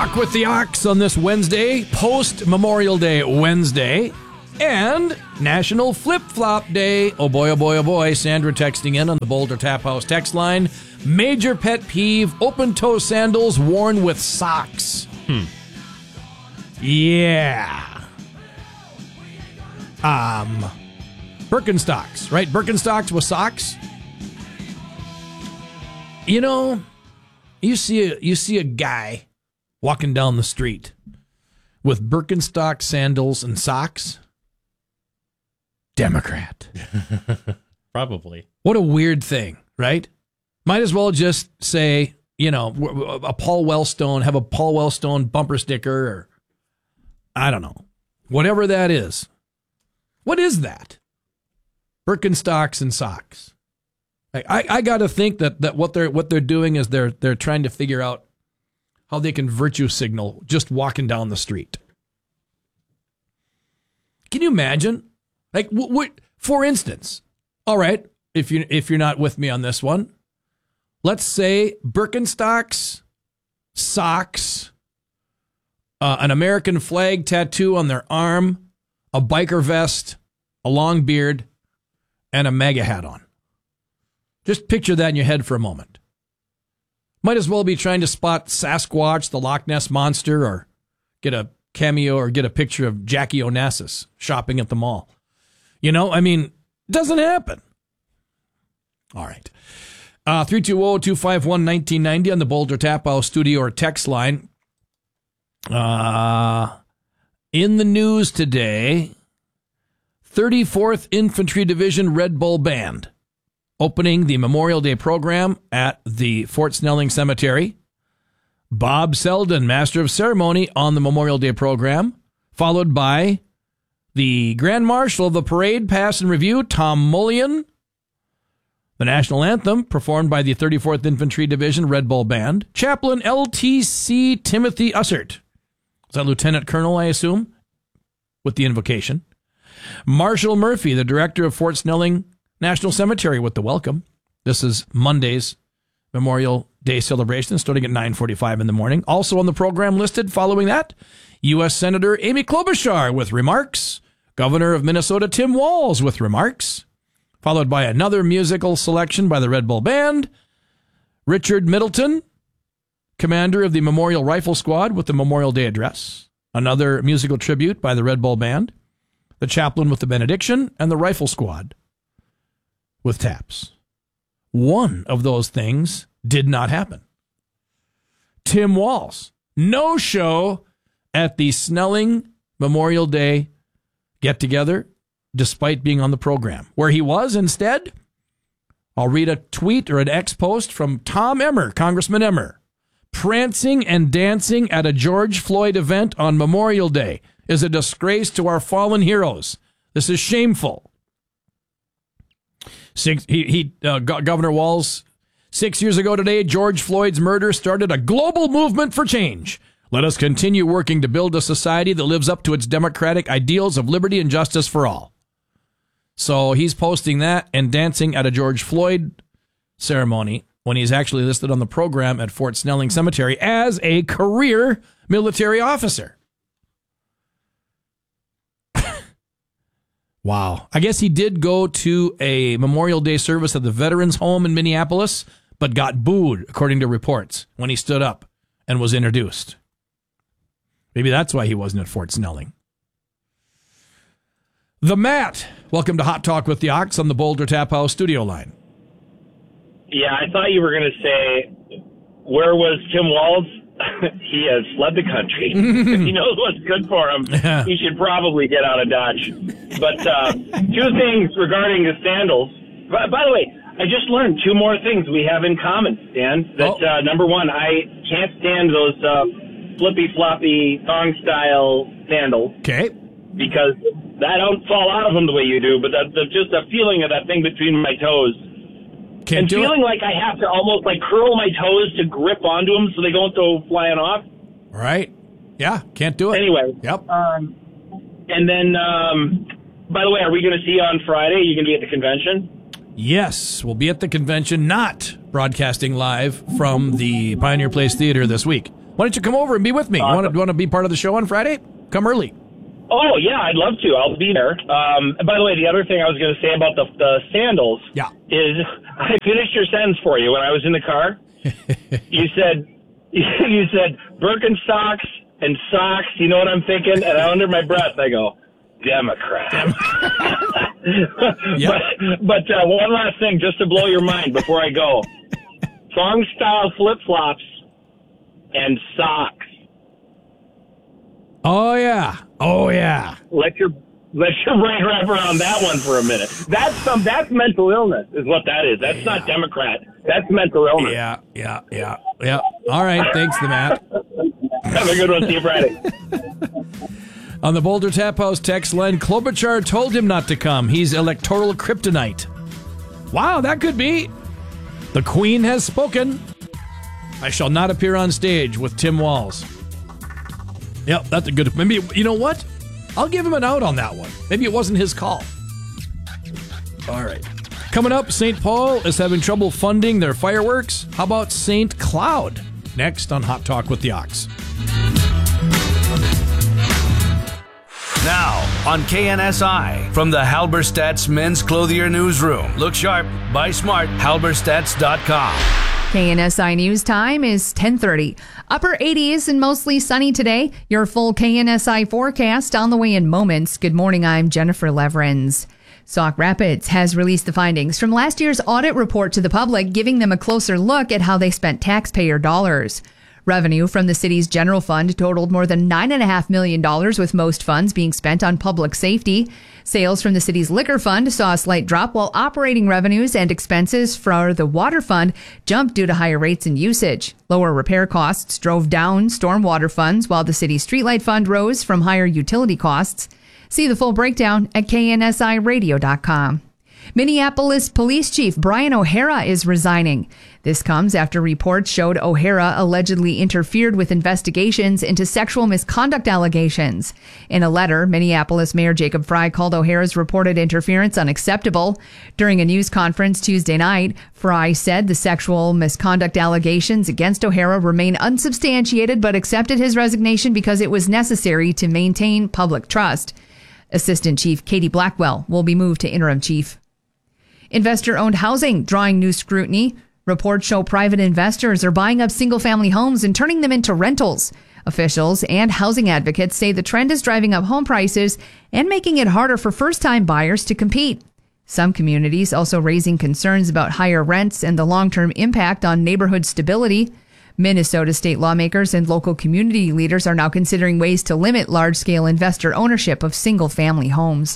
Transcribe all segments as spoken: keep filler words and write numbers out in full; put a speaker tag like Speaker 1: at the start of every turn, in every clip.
Speaker 1: Talk with the Ox on this Wednesday, post-Memorial Day Wednesday, and National Flip-Flop Day. Oh boy, oh boy, oh boy. Sandra texting in on the Boulder Tap House text line. Major pet peeve, open-toe sandals worn with socks.
Speaker 2: Hmm.
Speaker 1: Yeah. Um, Birkenstocks, right? Birkenstocks with socks. You know, you see a, you see a guy walking down the street with Birkenstock sandals and socks. Democrat.
Speaker 2: Probably.
Speaker 1: What a weird thing, right? Might as well just say, you know, a Paul Wellstone, have a Paul Wellstone bumper sticker, or I don't know, whatever that is. What is that? Birkenstocks and socks. I, I, I got to think that, that what they're what they're doing is they're they're trying to figure out how they can virtue signal just walking down the street. Can you imagine? Like, what, what? For instance, all right, if you if you're not with me on this one, let's say Birkenstocks, socks, uh, an American flag tattoo on their arm, a biker vest, a long beard, and a MAGA hat on. Just picture that in your head for a moment. Might as well be trying to spot Sasquatch, the Loch Ness Monster, or get a cameo or get a picture of Jackie Onassis shopping at the mall. You know, I mean, it doesn't happen. All right. Uh, three two zero, two five one, one nine nine zero on the Boulder Tap House studio or text line. Uh, in the news today, thirty-fourth Infantry Division Red Bull Band opening the Memorial Day program at the Fort Snelling Cemetery. Bob Selden, Master of Ceremony on the Memorial Day program, followed by the Grand Marshal of the Parade, Pass and Review, Tom Mullion. The National Anthem, performed by the thirty-fourth Infantry Division Red Bull Band. Chaplain L T C Timothy Ussert. Is that Lieutenant Colonel, I assume, with the invocation? Marshal Murphy, the Director of Fort Snelling National Cemetery, with the welcome. This is Monday's Memorial Day celebration, starting at nine forty-five in the morning. Also on the program listed following that, U S Senator Amy Klobuchar with remarks. Governor of Minnesota Tim Walz with remarks. Followed by another musical selection by the Red Bull Band. Richard Middleton, commander of the Memorial Rifle Squad, with the Memorial Day address. Another musical tribute by the Red Bull Band. The chaplain with the benediction, and the Rifle Squad with taps. One of those things did not happen. Tim Walz, no show at the Snelling Memorial Day get-together, despite being on the program. Where he was instead, I'll read a tweet or an X post from Tom Emmer, Congressman Emmer. Prancing and dancing at a George Floyd event on Memorial Day is a disgrace to our fallen heroes. This is shameful. Six, he, he uh, Governor Walz, six years ago today, George Floyd's murder started a global movement for change. Let us continue working to build a society that lives up to its democratic ideals of liberty and justice for all. So he's posting that and dancing at a George Floyd ceremony when he's actually listed on the program at Fort Snelling Cemetery as a career military officer. Wow. I guess he did go to a Memorial Day service at the Veterans Home in Minneapolis, but got booed, according to reports, when he stood up and was introduced. Maybe that's why he wasn't at Fort Snelling. The Matt, welcome to Hot Talk with the Ox on the Boulder Tap House studio line.
Speaker 3: Yeah, I thought you were going to say, where was Tim Walz? He has fled the country. If he knows what's good for him, yeah. He should probably get out of Dodge. But uh, two things regarding the sandals. By, by the way, I just learned two more things we have in common, Dan. That oh. uh, number one, I can't stand those uh, flippy-floppy thong-style sandals.
Speaker 1: Okay.
Speaker 3: Because I don't fall out of them the way you do, but the, the, just a feeling of that thing between my toes.
Speaker 1: Can't
Speaker 3: and
Speaker 1: do
Speaker 3: feeling
Speaker 1: it.
Speaker 3: like I have to almost like curl my toes to grip onto them so they don't go flying off.
Speaker 1: Right. Yeah, can't do it.
Speaker 3: Anyway.
Speaker 1: Yep.
Speaker 3: Um, and then, um, by the way, are we going to see you on Friday? Are you going to be at the convention?
Speaker 1: Yes, we'll be at the convention, not broadcasting live from the Pioneer Place Theater this week. Why don't you come over and be with me?
Speaker 3: Awesome.
Speaker 1: You want to want to be part of the show on Friday? Come early.
Speaker 3: Oh, yeah, I'd love to. I'll be there. Um, by the way, the other thing I was going to say about the, the sandals
Speaker 1: Yeah.
Speaker 3: is I finished your sentence for you when I was in the car. You said, you said Birkenstocks and socks. You know what I'm thinking? And under my breath, I go, Democrat.
Speaker 1: Yep.
Speaker 3: But, but uh, one last thing, just to blow your mind before I go. Thong-style flip-flops and socks.
Speaker 1: Oh, yeah. Oh, yeah.
Speaker 3: Let your let your brain wrap around that one for a minute. That's some that's mental illness, is what that is. That's yeah. not Democrat. That's mental illness.
Speaker 1: Yeah, yeah, yeah, yeah. All right. Thanks, the Matt.
Speaker 3: Have a good one. See you Friday.
Speaker 1: On the Boulder Tap House text line, Klobuchar told him not to come. He's electoral kryptonite. Wow, that could be. The Queen has spoken. I shall not appear on stage with Tim Walz. Yep, that's a good... Maybe, you know what? I'll give him an out on that one. Maybe it wasn't his call. All right. Coming up, Saint Paul is having trouble funding their fireworks. How about Saint Cloud? Next on Hot Talk with the Ox.
Speaker 4: Now, on K N S I, from the Halberstadt's Men's Clothier Newsroom. Look sharp, buy smart, halberstadts dot com.
Speaker 5: K N S I News time is ten thirty. Upper eighties and mostly sunny today. Your full K N S I forecast on the way in moments. Good morning, I'm Jennifer Leverins. Sauk Rapids has released the findings from last year's audit report to the public, giving them a closer look at how they spent taxpayer dollars. Revenue from the city's general fund totaled more than nine point five million dollars, with most funds being spent on public safety. Sales from the city's liquor fund saw a slight drop, while operating revenues and expenses for the water fund jumped due to higher rates and usage. Lower repair costs drove down stormwater funds, while the city's streetlight fund rose from higher utility costs. See the full breakdown at K N S I radio dot com. Minneapolis Police Chief Brian O'Hara is resigning. This comes after reports showed O'Hara allegedly interfered with investigations into sexual misconduct allegations. In a letter, Minneapolis Mayor Jacob Frey called O'Hara's reported interference unacceptable. During a news conference Tuesday night, Frey said the sexual misconduct allegations against O'Hara remain unsubstantiated, but accepted his resignation because it was necessary to maintain public trust. Assistant Chief Katie Blackwell will be moved to interim chief. Investor-owned housing drawing new scrutiny. Reports show private investors are buying up single-family homes and turning them into rentals. Officials and housing advocates say the trend is driving up home prices and making it harder for first-time buyers to compete. Some communities also raising concerns about higher rents and the long-term impact on neighborhood stability. Minnesota state lawmakers and local community leaders are now considering ways to limit large-scale investor ownership of single-family homes.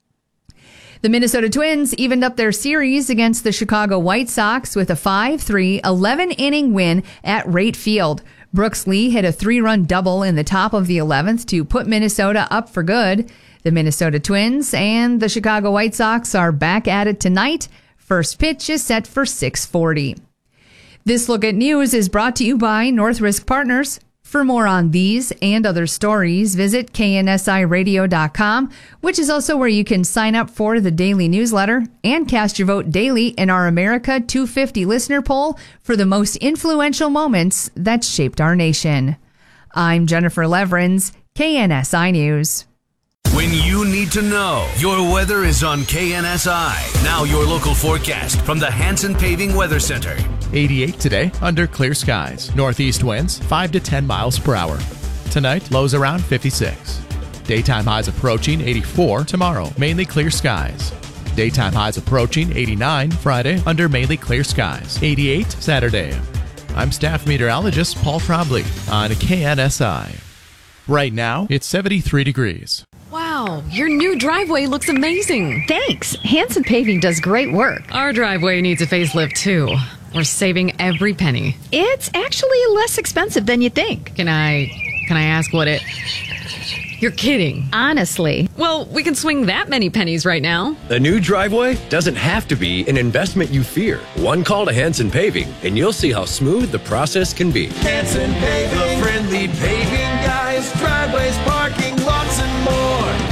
Speaker 5: The Minnesota Twins evened up their series against the Chicago White Sox with a five three eleven-inning win at Rate Field. Brooks Lee hit a three-run double in the top of the eleventh to put Minnesota up for good. The Minnesota Twins and the Chicago White Sox are back at it tonight. First pitch is set for six forty. This Look at News is brought to you by North Risk Partners. For more on these and other stories, visit K N S I radio dot com, which is also where you can sign up for the daily newsletter and cast your vote daily in our America two fifty listener poll for the most influential moments that shaped our nation. I'm Jennifer Leverins, K N S I News.
Speaker 4: When you need to know, your weather is on K N S I. Now your local forecast from the Hanson Paving Weather Center.
Speaker 6: eighty-eight today, under clear skies. Northeast winds, five to ten miles per hour. Tonight, lows around fifty-six. Daytime highs approaching eighty-four tomorrow, mainly clear skies. Daytime highs approaching eighty-nine Friday, under mainly clear skies. eighty-eight Saturday. I'm staff meteorologist Paul Trombley on K N S I. Right now, it's seventy-three degrees.
Speaker 7: Wow, your new driveway looks amazing.
Speaker 8: Thanks. Hanson Paving does great work.
Speaker 7: Our driveway needs a facelift, too. We're saving every penny.
Speaker 8: It's actually less expensive than you think.
Speaker 7: Can I, can I ask what it... You're kidding.
Speaker 8: Honestly.
Speaker 7: Well, we can swing that many pennies right now.
Speaker 9: A new driveway doesn't have to be an investment you fear. One call to Hanson Paving, and you'll see how smooth the process can be.
Speaker 10: Hanson Paving, the friendly paving guys, driveways, parking, lots and more.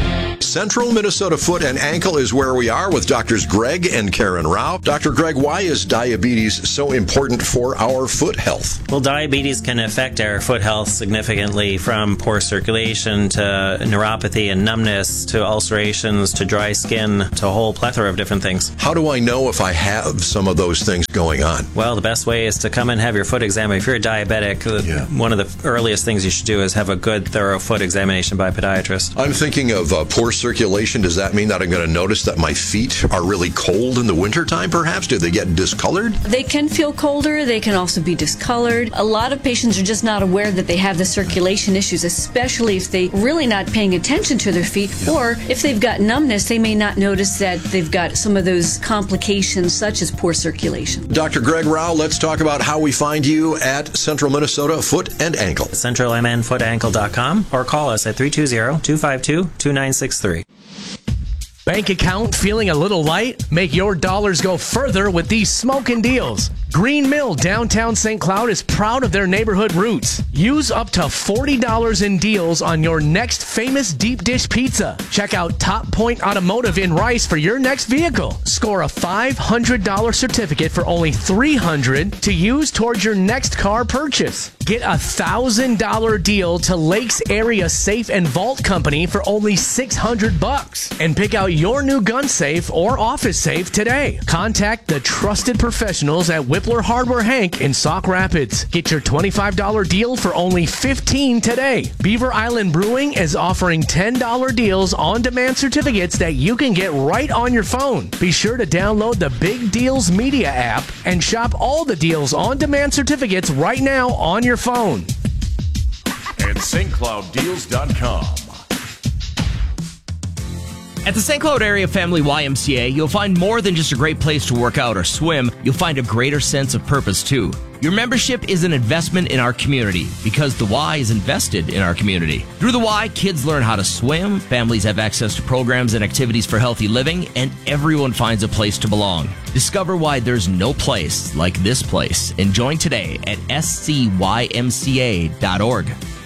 Speaker 10: Central Minnesota Foot and Ankle is where we are with Doctors Greg and Karen Rao. Doctor Greg, why is diabetes so important for our foot health?
Speaker 2: Well, diabetes can affect our foot health significantly, from poor circulation to neuropathy and numbness to ulcerations to dry skin to a whole plethora of different things.
Speaker 10: How do I know if I have some of those things going on?
Speaker 2: Well, the best way is to come and have your foot examined. If you're a diabetic, yeah. one of the earliest things you should do is have a good, thorough foot examination by a podiatrist.
Speaker 10: I'm thinking of uh, poor circulation. Does that mean that I'm going to notice that my feet are really cold in the wintertime, perhaps? Do they get discolored?
Speaker 11: They can feel colder. They can also be discolored. A lot of patients are just not aware that they have the circulation issues, especially if they're really not paying attention to their feet, yeah. or if they've got numbness, they may not notice that they've got some of those complications such as poor circulation.
Speaker 10: Doctor Greg Rao, let's talk about how we find you at Central Minnesota Foot and Ankle.
Speaker 2: central m n foot ankle dot com or call us at three two zero, two five two, two nine six three.
Speaker 12: Bank account feeling a little light? Make your dollars go further with these smoking deals. Green Mill downtown Saint Cloud is proud of their neighborhood roots. Use up to forty dollars in deals on your next famous deep dish pizza. Check out Top Point Automotive in Rice for your next vehicle. Score a five hundred dollars certificate for only three hundred dollars to use towards your next car purchase. Get a one thousand dollars deal to Lakes Area Safe and Vault Company for only six hundred bucks. And pick out your new gun safe or office safe today. Contact the trusted professionals at Whippler Hardware Hank in Sauk Rapids. Get your twenty-five dollars deal for only fifteen dollars today. Beaver Island Brewing is offering ten dollars deals on demand certificates that you can get right on your phone. Be sure to download the Big Deals Media app and shop all the deals on demand certificates right now on your phone.
Speaker 13: And Saint Cloud Deals dot com.
Speaker 14: At the Saint Cloud Area Family Y M C A, you'll find more than just a great place to work out or swim. You'll find a greater sense of purpose, too. Your membership is an investment in our community because the Y is invested in our community. Through the Y, kids learn how to swim, families have access to programs and activities for healthy living, and everyone finds a place to belong. Discover why there's no place like this place and join today at s c y m c a dot org.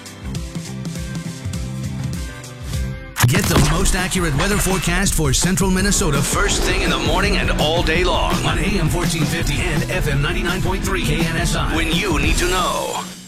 Speaker 4: Get the most accurate weather forecast for Central Minnesota first thing in the morning and all day long on A M fourteen fifty and F M ninety-nine point three K N S I when you need to know.